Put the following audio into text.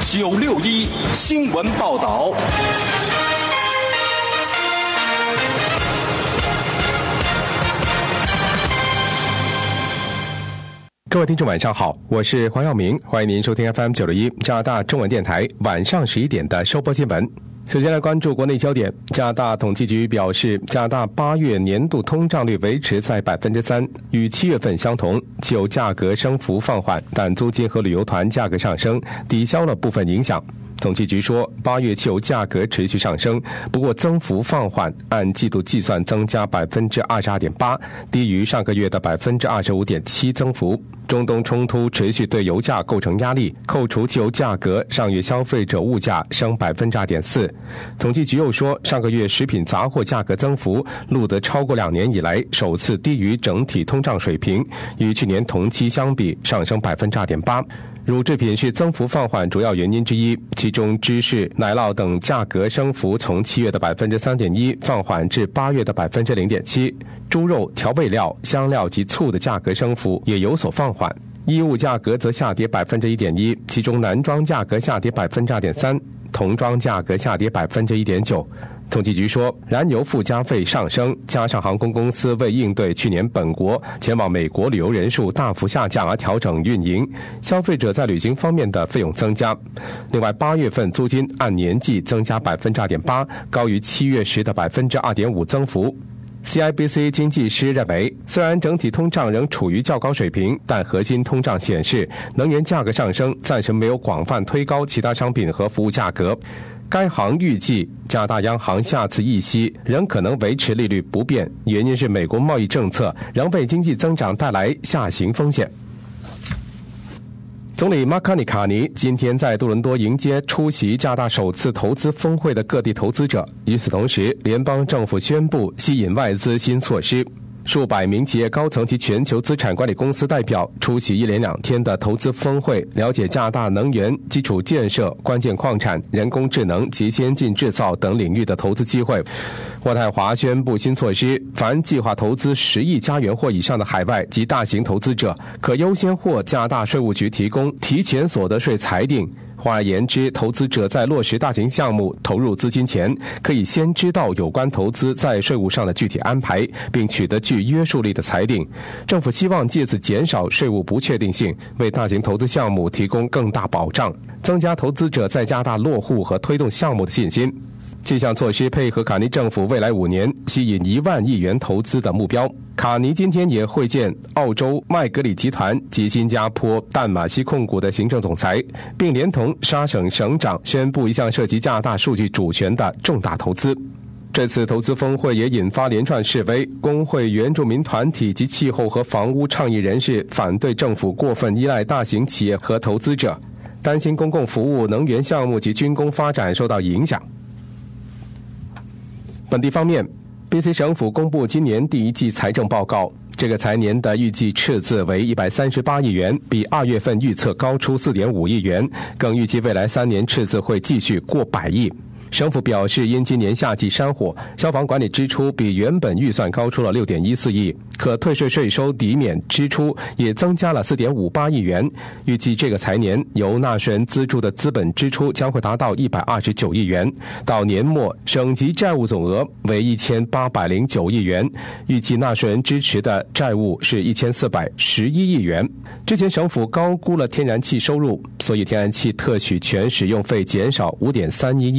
961新闻报道。 各位听众晚上好，我是黄耀明，欢迎您收听 FM961 加拿大中文电台晚上11点的收播新闻。首先来关注国内焦点。加拿大统计局表示，加拿大8月年度通胀率维持在 3%， 与7月份相同，汽油价格升幅放缓，但租金和旅游团价格上升抵消了部分影响。统计局说，8月汽油价格持续上升，不过增幅放缓，按季度计算增加 22.8%， 低于上个月的 25.7% 增幅。中东冲突持续对油价构成压力，扣除汽油价格，上月消费者物价升 2.4%。统计局又说，上个月食品杂货价格增幅录得超过2年以来首次低于整体通胀水平，与去年同期相比上升 2.8%。乳制品是增幅放缓主要原因之一，其中芝士、奶酪等价格升幅从7月的 3.1% 放缓至8月的 0.7%， 猪肉、调味料、香料及醋的价格升幅也有所放缓。衣物价格则下跌 1.1%， 其中男装价格下跌 2.3%， 童装价格下跌 1.9%。统计局说，燃油附加费上升，加上航空公司为应对去年本国前往美国旅游人数大幅下降而调整运营，消费者在旅行方面的费用增加。另外，8月份租金按年计增加 2.8%， 高于7月时的 2.5% 增幅。CIBC 经济师认为，虽然整体通胀仍处于较高水平，但核心通胀显示，能源价格上升暂时没有广泛推高其他商品和服务价格。该行预计，加拿大央行下次议息仍可能维持利率不变，原因是美国贸易政策仍为经济增长带来下行风险。总理马卡尼今天在多伦多迎接出席加拿大首次投资峰会的各地投资者。与此同时，联邦政府宣布吸引外资新措施。数百名企业高层及全球资产管理公司代表出席1连2天的投资峰会，了解加拿大能源、基础建设、关键矿产、人工智能及先进制造等领域的投资机会。渥太华宣布新措施，凡计划投资10亿加元或以上的海外及大型投资者，可优先获加拿大税务局提供提前所得税裁定。换而言之，投资者在落实大型项目投入资金前，可以先知道有关投资在税务上的具体安排，并取得具约束力的裁定。政府希望借此减少税务不确定性，为大型投资项目提供更大保障，增加投资者在加拿大落户和推动项目的信心。这项措施配合卡尼政府未来5年吸引1万亿元投资的目标。卡尼今天也会见澳洲麦格里集团及新加坡淡马锡控股的行政总裁，并连同沙省省长宣布一项涉及加拿大数据主权的重大投资。这次投资峰会也引发连串示威，工会、原住民团体及气候和房屋倡议人士反对政府过分依赖大型企业和投资者，担心公共服务、能源项目及军工发展受到影响。本地方面， BC 省府公布今年第1季财政报告，这个财年的预计赤字为138亿元，比2月份预测高出 4.5 亿元，更预计未来3年赤字会继续过100亿。省府表示，因今年夏季山火，消防管理支出比原本预算高出了 6.14 亿，可退税税收抵免支出也增加了 4.58 亿元。预计这个财年由纳税人资助的资本支出将会达到129亿元，到年末省级债务总额为1809亿元，预计纳税人支持的债务是1411亿元。之前省府高估了天然气收入，所以天然气特许权使用费减少 5.31亿